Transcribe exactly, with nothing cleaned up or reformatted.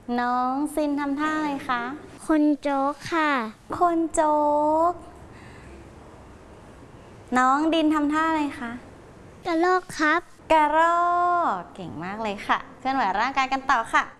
น้องซินทำท่าอะไรคะคนโจ๊กค่ะคนโจ๊กน้องดินทำท่าอะไรคะกระรอกครับกระรอกเก่งมากเลยค่ะเคลื่อนไหวร่างกายกันต่อค่ะ